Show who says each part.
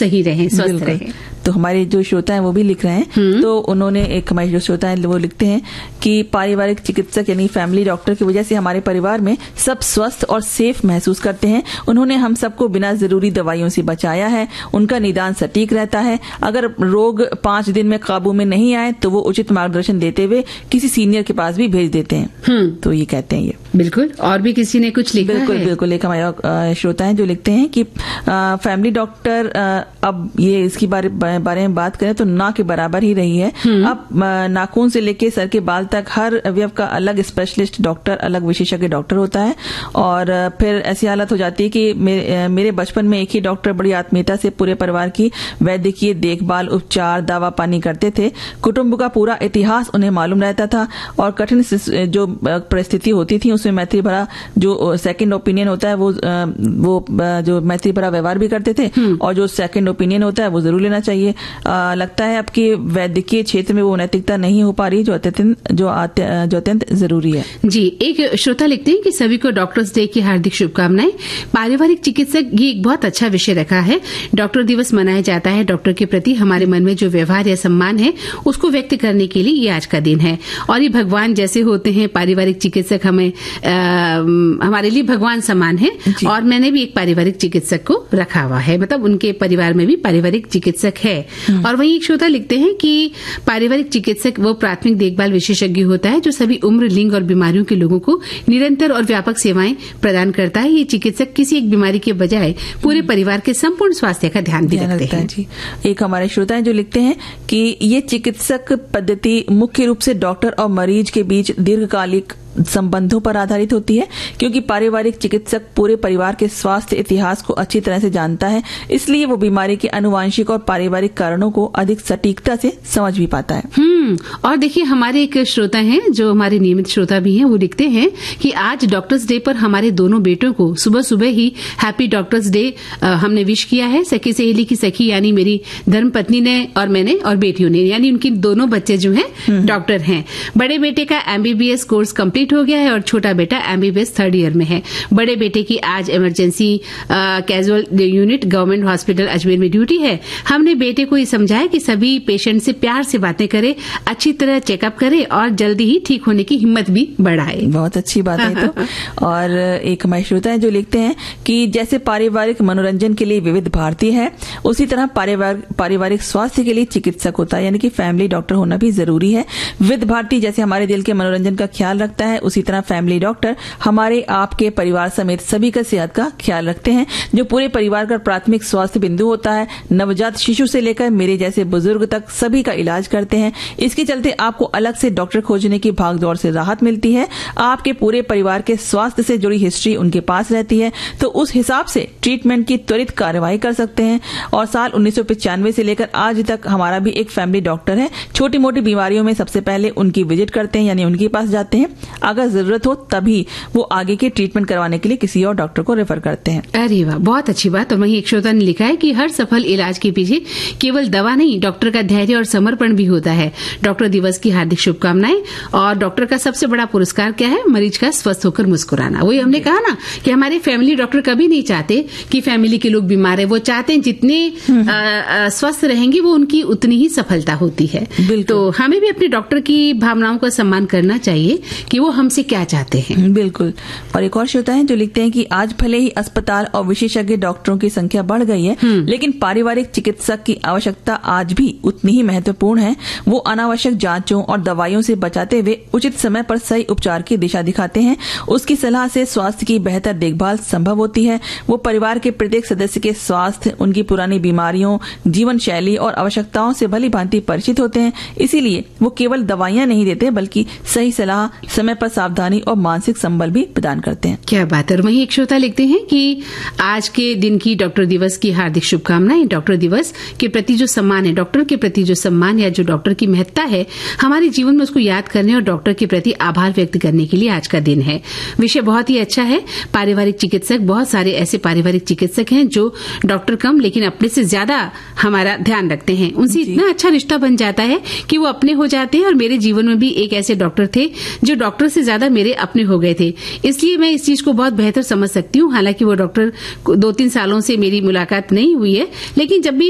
Speaker 1: सही रहें, स्वस्थ रहें।
Speaker 2: तो हमारे जो श्रोता हैं वो भी लिख रहे हैं, तो उन्होंने एक हमारे जो श्रोता हैं वो लिखते हैं कि पारिवारिक चिकित्सक यानी फैमिली डॉक्टर की वजह से हमारे परिवार में सब स्वस्थ और सेफ महसूस करते हैं। उन्होंने हम सबको बिना जरूरी दवाइयों से बचाया है, उनका निदान सटीक रहता है। अगर रोग 5 दिन में काबू में नहीं आए तो वो उचित मार्गदर्शन देते हुए किसी सीनियर के पास भी भेज देते हैं। तो ये कहते हैं ये
Speaker 1: बिल्कुल। और भी किसी ने कुछ लिखा
Speaker 2: है? बिल्कुल एक हमारे श्रोता हैं जो लिखते हैं कि फैमिली डॉक्टर अब ये इसकी बारे में बात करें तो ना के बराबर ही रही है। अब नाखून से लेके सर के बाल तक हर अवयव का अलग स्पेशलिस्ट डॉक्टर, अलग विशेषज्ञ डॉक्टर होता है। और फिर ऐसी हालत हो जाती है कि मेरे बचपन में एक ही डॉक्टर बड़ी आत्मीयता से पूरे परिवार की वैद्यकीय देखभाल, उपचार, दवा पानी करते थे। कुटुंब का पूरा इतिहास उन्हें मालूम रहता था और कठिन जो परिस्थिति होती थी उसमें मैत्री भरा जो सेकंड ओपिनियन होता है वो जो मैत्री भरा व्यवहार भी करते थे और जो सेकंड ओपिनियन होता है वो जरूर लेना चाहिए। लगता है आपकी वैद्यकीय क्षेत्र में वो नैतिकता नहीं हो पा रही जो अत्यंत जरूरी है।
Speaker 1: जी, एक श्रोता लिखते हैं कि सभी को डॉक्टर्स डे की हार्दिक शुभकामनाएं। पारिवारिक चिकित्सक ये एक बहुत अच्छा विषय रखा है। डॉक्टर दिवस मनाया जाता है। डॉक्टर के प्रति हमारे मन में जो व्यवहार या सम्मान है उसको व्यक्त करने के लिए ये आज का दिन है। और ये भगवान जैसे होते हैं, पारिवारिक चिकित्सक हमारे लिए भगवान समान है। और मैंने भी एक पारिवारिक चिकित्सक को रखा हुआ है, मतलब उनके परिवार में भी पारिवारिक चिकित्सक है। और वहीं एक श्रोता लिखते हैं कि पारिवारिक चिकित्सक वो प्राथमिक देखभाल विशेषज्ञ होता है जो सभी उम्र, लिंग और बीमारियों के लोगों को निरंतर और व्यापक सेवाएं प्रदान करता है। ये चिकित्सक किसी एक बीमारी के बजाय पूरे परिवार के संपूर्ण स्वास्थ्य का ध्यान भी रखते हैं।
Speaker 2: जी, एक हमारे श्रोता हैं जो लिखते हैं कि ये चिकित्सक पद्धति मुख्य रूप से डॉक्टर और मरीज के बीच दीर्घकालिक संबंधों पर आधारित होती है, क्योंकि पारिवारिक चिकित्सक पूरे परिवार के स्वास्थ्य इतिहास को अच्छी तरह से जानता है, इसलिए वो बीमारी के आनुवांशिक और पारिवारिक कारणों को अधिक सटीकता से समझ भी पाता है।
Speaker 1: और देखिए हमारे एक श्रोता हैं जो हमारे नियमित श्रोता भी हैं, वो लिखते हैं कि आज डॉक्टर्स डे पर हमारे दोनों बेटों को सुबह सुबह ही हैप्पी डॉक्टर्स डे हमने विश किया है। सखी सहेली की सखी यानी मेरी धर्मपत्नी ने और मैंने और बेटियों ने, यानी उनके दोनों बच्चे जो हैं डॉक्टर हैं। बड़े बेटे का MBBS कोर्स कंप्लीट हो गया है और छोटा बेटा MBBS 3rd ईयर में है। बड़े बेटे की आज emergency casual unit government hospital Ajmer में ड्यूटी है। हमने बेटे को ये समझाया कि सभी पेशेंट से प्यार से बातें करे, अच्छी तरह चेकअप करे और जल्दी ही ठीक होने की हिम्मत भी बढ़ाए।
Speaker 2: बहुत अच्छी बात है। तो और एक हमारे श्रोता है जो लिखते हैं कि जैसे पारिवारिक मनोरंजन के लिए विविध भारती है, उसी तरह पारिवारिक स्वास्थ्य के लिए चिकित्सक होता है, यानी कि फैमिली डॉक्टर होना भी जरूरी है। विविध भारती जैसे हमारे दिल के मनोरंजन का ख्याल रखता है, उसी तरह फैमिली डॉक्टर हमारे आपके परिवार समेत सभी का सेहत का ख्याल रखते हैं, जो पूरे परिवार का प्राथमिक स्वास्थ्य बिंदु होता है। नवजात शिशु से लेकर मेरे जैसे बुजुर्ग तक सभी का इलाज करते हैं। इसके चलते आपको अलग से डॉक्टर खोजने की भागदौड़ से राहत मिलती है। आपके पूरे परिवार के स्वास्थ्य से जुड़ी हिस्ट्री उनके पास रहती है, तो उस हिसाब से ट्रीटमेंट की त्वरित कार्यवाही कर सकते हैं। और साल 1995 से लेकर आज तक हमारा भी एक फैमिली डॉक्टर है। छोटी मोटी बीमारियों में सबसे पहले उनकी विजिट करते हैं, यानी उनके पास जाते हैं। अगर जरूरत हो तभी वो आगे के ट्रीटमेंट करवाने के लिए किसी और डॉक्टर को रेफर करते हैं।
Speaker 1: अरे वाह, बहुत अच्छी बात। और वहीं एक श्रोता ने लिखा है कि हर सफल इलाज के पीछे केवल दवा नहीं, डॉक्टर का धैर्य और समर्पण भी होता है। डॉक्टर दिवस की हार्दिक शुभकामनाएं। और डॉक्टर का सबसे बड़ा पुरस्कार क्या है? मरीज का स्वस्थ होकर मुस्कुराना। वही हमने कहा ना कि हमारे फैमिली डॉक्टर कभी नहीं चाहते कि फैमिली के लोग बीमार है, वो चाहते हैं जितने स्वस्थ रहेंगे वो उनकी उतनी ही सफलता होती है। तो हमें भी अपने डॉक्टर की भावनाओं का सम्मान करना चाहिए कि वो हमसे क्या चाहते हैं।
Speaker 2: बिल्कुल। और एक और श्रोता है जो लिखते हैं कि आज भले ही अस्पताल और विशेषज्ञ डॉक्टरों की संख्या बढ़ गई है, लेकिन पारिवारिक चिकित्सक की आवश्यकता आज भी उतनी ही महत्वपूर्ण है। वो अनावश्यक जांचों और दवाइयों से बचाते हुए उचित समय पर सही उपचार की दिशा दिखाते हैं। उसकी सलाह से स्वास्थ्य की बेहतर देखभाल संभव होती है। वो परिवार के प्रत्येक सदस्य के स्वास्थ्य, उनकी पुरानी बीमारियों, जीवन शैली और आवश्यकताओं से भली भांति परिचित होते हैं। इसीलिए वो केवल दवाइयां नहीं देते बल्कि सही सलाह, समय पर सावधानी और मानसिक संबल भी प्रदान करते हैं।
Speaker 1: क्या बात है। वहीं एक श्रोता लिखते हैं कि आज के दिन की डॉक्टर दिवस की हार्दिक शुभकामनाएं। डॉक्टर दिवस के प्रति जो सम्मान है, डॉक्टर के प्रति जो सम्मान या जो डॉक्टर की महत्ता है हमारे जीवन में, उसको याद करने और डॉक्टर के प्रति आभार व्यक्त करने के लिए आज का दिन है। विषय बहुत ही अच्छा है। पारिवारिक चिकित्सक, बहुत सारे ऐसे पारिवारिक चिकित्सक हैं जो डॉक्टर कम लेकिन अपने से ज्यादा हमारा ध्यान रखते हैं। उनसे इतना अच्छा रिश्ता बन जाता है कि वो अपने हो जाते हैं। और मेरे जीवन में भी एक ऐसे डॉक्टर थे जो डॉक्टर से ज्यादा मेरे अपने हो गए थे। इसलिए मैं इस चीज को बहुत बेहतर समझ सकती हूँ। हालांकि वो डॉक्टर 2-3 सालों से मेरी मुलाकात नहीं हुई है, लेकिन जब भी